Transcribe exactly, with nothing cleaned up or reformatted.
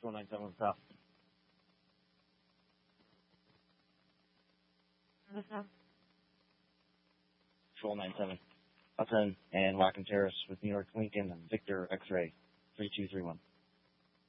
Control nine seven, what's up? What's up? Control nine seven. Hudson and Wacom Terrace with New York Lincoln and Victor X-Ray three two three one.